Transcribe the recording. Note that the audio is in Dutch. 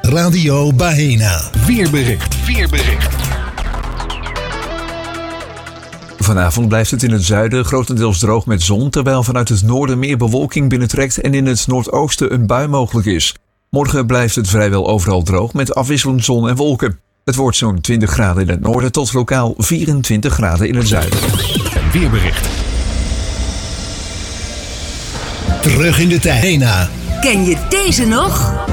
Radio Baena. Weerbericht. Vanavond blijft het in het zuiden grotendeels droog met zon, terwijl vanuit het noorden meer bewolking binnentrekt en in het noordoosten een bui mogelijk is. Morgen blijft het vrijwel overal droog met afwisselend zon en wolken. Het wordt zo'n 20 graden in het noorden tot lokaal 24 graden in het zuiden. En weerbericht. Terug in de tijd. Baena. Ken je deze nog?